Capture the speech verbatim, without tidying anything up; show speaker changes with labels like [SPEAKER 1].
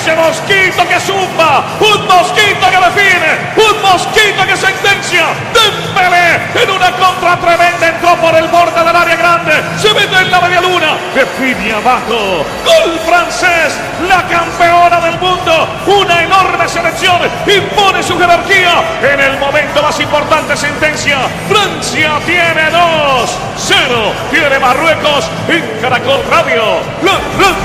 [SPEAKER 1] ese mosquito que zumba, un mosquito que define, un mosquito que sentencia. Dembélé en una contra tremenda entró por el borde del área grande, se mete en la media luna, define abajo. Gol francés, la campeona del mundo, una enorme selección, impone su jerarquía en el momento más importante. Sentencia, Francia tiene dos cero, tiene Marruecos en Caracol Radio, la radio